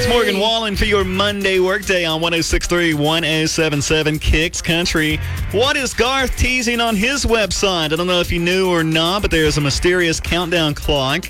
It's Morgan Wallen for your Monday workday on 106.3, 107.7 Kicks Country. What is Garth teasing on his website? I don't know if you knew or not, but there's a mysterious countdown clock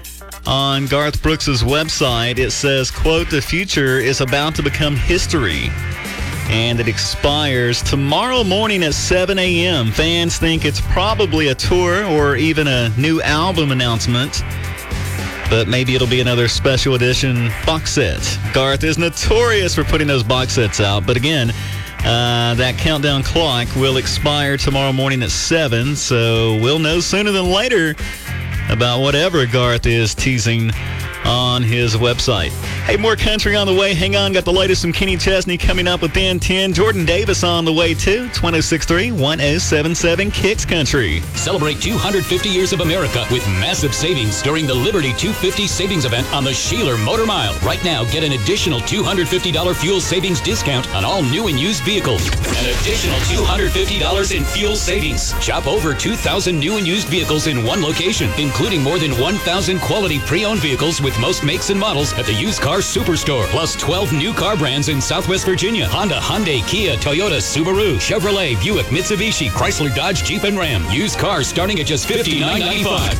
on Garth Brooks' website. It says, quote, "The future is about to become history." And it expires tomorrow morning at 7 a.m. Fans think it's probably a tour or even a new album announcement. But maybe it'll be another special edition box set. Garth is notorious for putting those box sets out. But again, that countdown clock will expire tomorrow morning at 7. So we'll know sooner than later about whatever Garth is teasing on his website. Hey, more country on the way. Hang on, got the latest from Kenny Chesney coming up within 10. Jordan Davis on the way, too. 106.3, 107.7 Kicks Country. Celebrate 250 years of America with massive savings during the Liberty 250 Savings Event on the Sheeler Motor Mile. Right now, get an additional $250 fuel savings discount on all new and used vehicles. An additional $250 in fuel savings. Shop over 2,000 new and used vehicles in one location, including more than 1,000 quality pre-owned vehicles with most makes and models at the Used Car Superstore, plus 12 new car brands in Southwest Virginia: Honda, Hyundai, Kia, Toyota, Subaru, Chevrolet, Buick, Mitsubishi, Chrysler, Dodge, Jeep, and Ram. Used cars starting at just $59.95.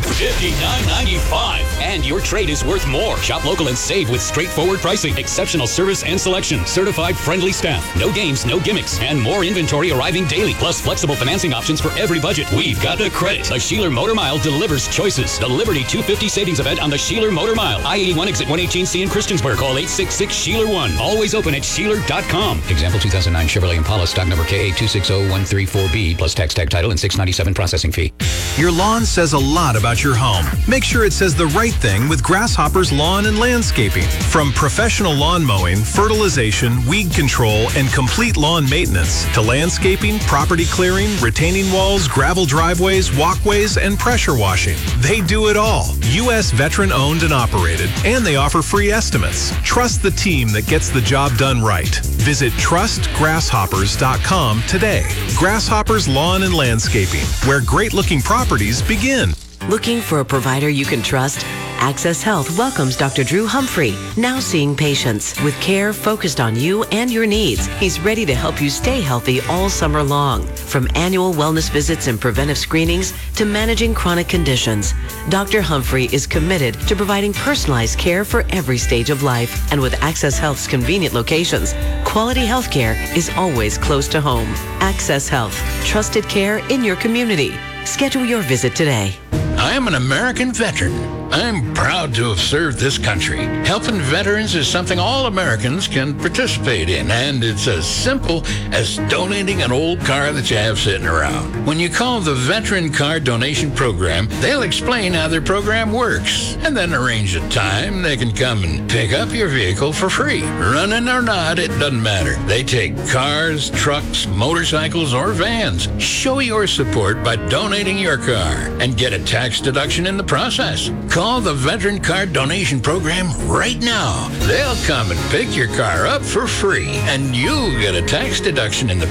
$59.95. And your trade is worth more. Shop local and save with straightforward pricing, exceptional service and selection, certified friendly staff, no games, no gimmicks, and more inventory arriving daily, plus flexible financing options for every budget. We've got the credit. The Sheeler Motor Mile delivers choices. The Liberty 250 Savings Event on the Sheeler Motor Mile. I-81 exit 118C in Christiansburg. Call 866-SHEELER1. Always open at Sheeler.com. Example 2009 Chevrolet Impala, stock number KA260134B, plus tax tag title and $697 processing fee. Your lawn says a lot about your home. Make sure it says the right thing with Grasshopper's Lawn and Landscaping. From professional lawn mowing, fertilization, weed control, and complete lawn maintenance to landscaping, property clearing, retaining walls, gravel driveways, walkways, and pressure washing. They do it all. U.S. veteran owned and operated, and they offer free estimates. Trust the team that gets the job done right. Visit trustgrasshoppers.com today. Grasshoppers Lawn and Landscaping, where great-looking properties begin. Looking for a provider you can trust? Access Health welcomes Dr. Drew Humphrey, now seeing patients with care focused on you and your needs. He's ready to help you stay healthy all summer long. From annual wellness visits and preventive screenings to managing chronic conditions, Dr. Humphrey is committed to providing personalized care for every stage of life. And with Access Health's convenient locations, quality health care is always close to home. Access Health, trusted care in your community. Schedule your visit today. I am an American veteran. I'm proud to have served this country. Helping veterans is something all Americans can participate in, and it's as simple as donating an old car that you have sitting around. When you call the Veteran Car Donation Program, they'll explain how their program works, and then arrange a time they can come and pick up your vehicle for free. Running or not, it doesn't matter. They take cars, trucks, motorcycles, or vans. Show your support by donating your car and get a tax deduction in the process. Call the Veteran Car Donation Program right now. They'll come and pick your car up for free, and you'll get a tax deduction in the